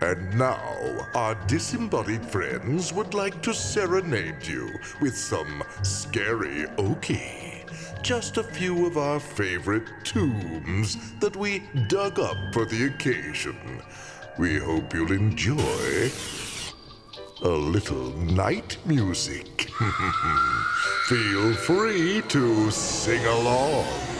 And now, our disembodied friends would like to serenade you with some scary okie. Just a few of our favorite tombs that we dug up for the occasion. We hope you'll enjoy a little night music. Feel free to sing along.